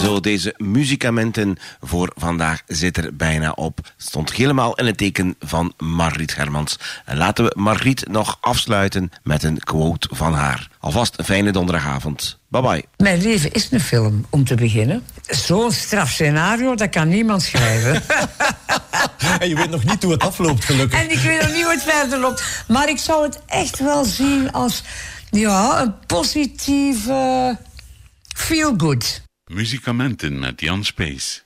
Zo, deze muziekamenten voor vandaag zit er bijna op. Stond helemaal in het teken van Margriet Hermans. En laten we Margriet nog afsluiten met een quote van haar. Alvast een fijne donderdagavond. Bye bye. Mijn leven is een film, om te beginnen. Zo'n straf scenario, dat kan niemand schrijven. En je weet nog niet hoe het afloopt, gelukkig. En ik weet nog niet hoe het verder loopt. Maar ik zou het echt wel zien als een positieve feel-good. Muzikamenten met Jan Spees.